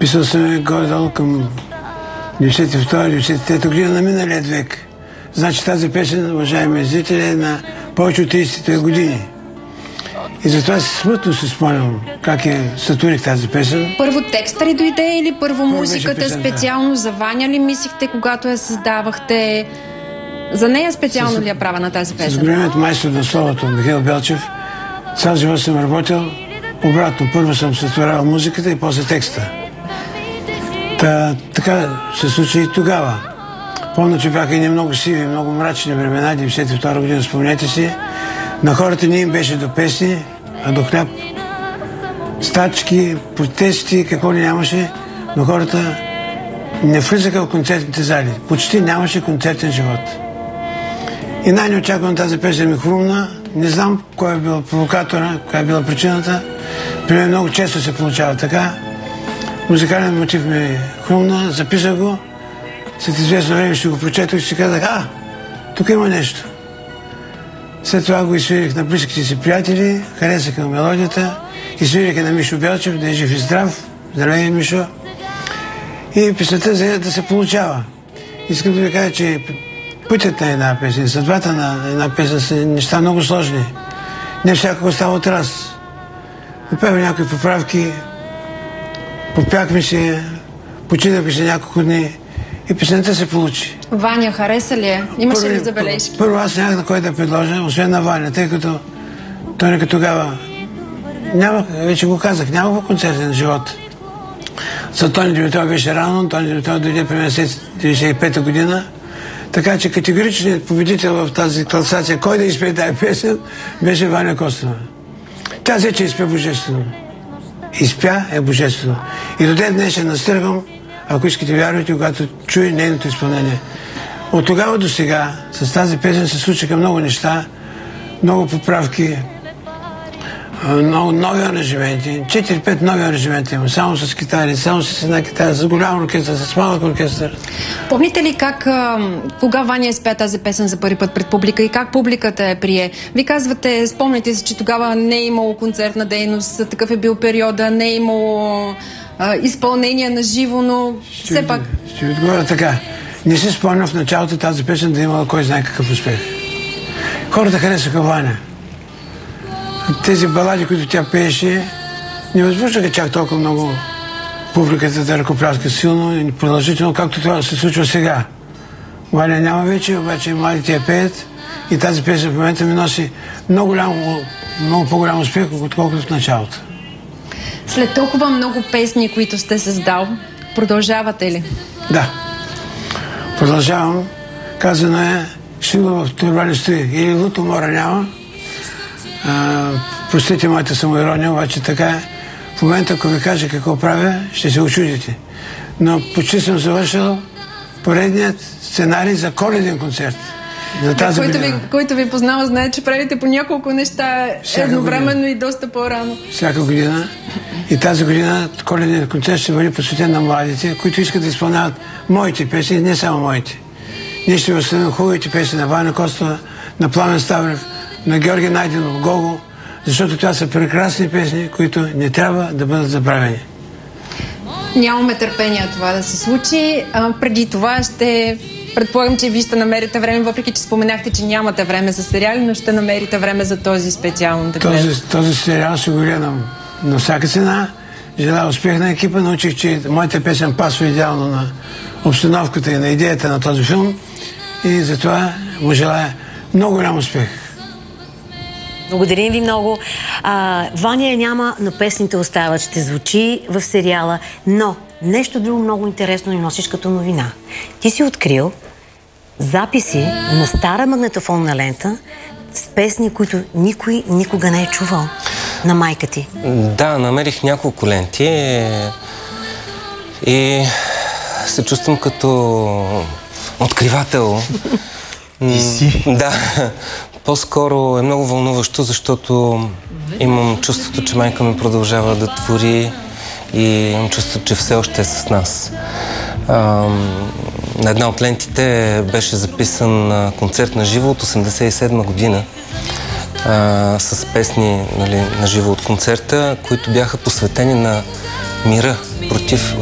Писал съм горе-долу към 92-93 година на миналият век. Значи тази песен, уважаеми зрители, е на повече от 30 години. И затова смътно се спомням как сътворих тази песен. Първо текста ли дойде или първо музиката? Специално за Ваня ли мислихте, когато я създавахте? За нея специално ли я правя на тази песен? С големият майстор на словото Михаил Белчев цял живот съм работил обратно. Първо съм сътворявал музиката и после текста. Така се случи и тогава. Помня, че бяха и много сиви, много мрачни времена, 92 година, спомнете си. На хората не им беше до песни, а до хляб. Стачки, протести, какво ли нямаше, но хората не влизаха в концертните зали. Почти нямаше концертен живот. И най-неочаквано тази песен ми хрумна. Не знам кой е бил провокатора, коя е била причината. При мен много често се получава така. Музикален мотив ми хрумна, записах го. След известно време ще го прочетох и си казах, тук има нещо. След това го изсвирих на близките си приятели, харесаха мелодията, изсвирих на Мишо Белчев, да е жив и здрав. Здравей, Мишо. И песента взе да се получава. Искам да ви кажа, че пътят на една песен, съдбата на една песен са неща много сложни. Не всякога става от раз. Направих някои поправки, попяхме се, починахме се няколко дни и песента се получи. Ваня хареса ли я? Имаше ли забележки? Първо аз нямах на кой да предложа, освен на Ваня, тъй като той тогава нямах, вече го казах, нямах концертен живот. За Тони Димитров беше рано, Тони Димитров дойде при мен след 1995 година, така че категоричният победител в тази класация, кой да изпее тази песен, беше Ваня Костова. Тя взе, че изпя божествено. Изпя е божествено. И до ден днешен настъргвам, ако искате вярвайте, когато чуе нейното изпълнение. От тогава до сега с тази песен се случиха много неща, много поправки, много нови аранжименти. 4-5 нови аранжимента има, само с китари, само с една китара, с голям оркестър, с малък оркестър. Помните ли кога Ваня изпя тази песен за първи път пред публика и как публиката я прие? Ви казвате, спомняте си, че тогава не е имало концертна дейност, такъв е бил периода, не е имало изпълнение на живо, но все пак... Ще ви отговоря така. Не си спомням в началото тази песен да имала кой знае какъв успех. Хората харесаха Ваня. Тези балади, които тя пееше, не възбуждаха чак толкова много публиката да ръкопляска силно и продължително, както това се случва сега. Ваня няма вече, обаче младите я пеят и тази песен в момента ми носи много по-голям успех, отколкото в началото. След толкова много песни, които сте създал, продължавате ли? Да. Продължавам. Казано е, сила в турба не стои. Или луто мора няма. Простите моята самоирония, обаче така е. В момента, ако ви кажа какво правя, ще се очудите. Но почти съм завършил поредният сценарий за коледен концерт. За тази който ви познава, знае, че правите по няколко неща едновременно и доста по-рано. Всяка година. И тази година коледният концерт ще бъде посветен на младите, които искат да изпълняват моите песни, не само моите. Ние ще възстановим хубавите песни на Ваня Костова, на Пламен Ставрев, на Георги Найденов, Гого, защото това са прекрасни песни, които не трябва да бъдат забравени. Нямаме търпение това да се случи. Преди това предполагам, че ви ще намерите време, въпреки че споменахте, че нямате време за сериали, но ще намерите време за този специално. Този сериал ще го гледам на всяка цена. Желая успех на екипа. Научих, че моята песен пасва идеално на обстановката и на идеята на този филм. И затова му желая много голям успех. Благодарим ви много. Ваня я няма, но песните остават. Ще звучи в сериала. Но нещо друго много интересно ни носиш като новина. Ти си открил записи на стара магнетофонна лента с песни, които никой никога не е чувал на майка ти. Да, намерих няколко ленти и се чувствам като откривател. Ти си? Да. По-скоро е много вълнуващо, защото имам чувството, че майка ми продължава да твори и имам чувството, че все още е с нас. На една от лентите беше записан концерт на живо от 1987 година с песни на живо от концерта, които бяха посветени на мира против